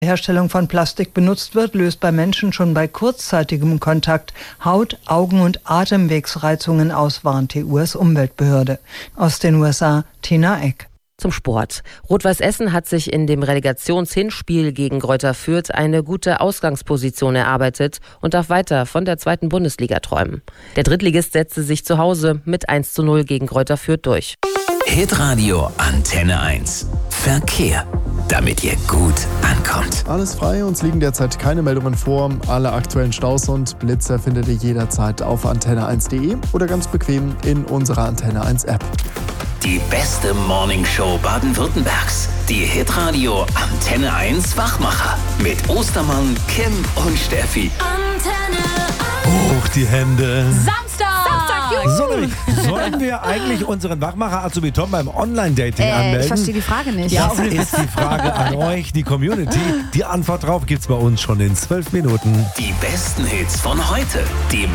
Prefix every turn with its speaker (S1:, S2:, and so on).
S1: Herstellung von Plastik benutzt wird, löst bei Menschen schon bei kurzzeitigem Kontakt Haut-, Augen- und Atemwegsreizungen aus, warnt die US-Umweltbehörde. Aus den USA, Tina Eck.
S2: Zum Sport. Rot-Weiß Essen hat sich in dem Relegationshinspiel gegen Greuther Fürth eine gute Ausgangsposition erarbeitet und darf weiter von der 2. Bundesliga träumen. Der Drittligist setzte sich zu Hause mit 1:0 gegen Greuther Fürth durch.
S3: Hitradio Antenne 1. Verkehr. Damit ihr gut ankommt.
S4: Alles frei, uns liegen derzeit keine Meldungen vor. Alle aktuellen Staus und Blitzer findet ihr jederzeit auf antenne1.de oder ganz bequem in unserer Antenne 1 App.
S3: Die beste Morningshow Baden-Württembergs. Die Hitradio Antenne 1 Wachmacher. Mit Ostermann, Kim und Steffi.
S5: Antenne 1.
S6: Hoch die Hände.
S5: Samstag,
S6: Sollen wir eigentlich unseren Wachmacher Azubi Tom beim Online-Dating anmelden?
S7: Ich verstehe die Frage nicht.
S6: Das ist die Frage an euch, die Community. Die Antwort drauf gibt's bei uns schon in 12 Minuten.
S3: Die besten Hits von heute. Die